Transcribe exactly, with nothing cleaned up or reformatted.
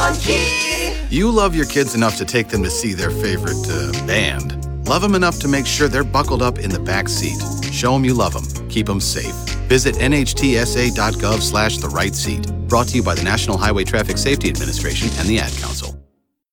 on key. You love your kids enough to take them to see their favorite uh, band. Love them enough to make sure they're buckled up in the back seat. Show them you love them. Keep them safe. Visit N H T S A dot gov slash the right seat. Brought to you by the National Highway Traffic Safety Administration and the Ad Council.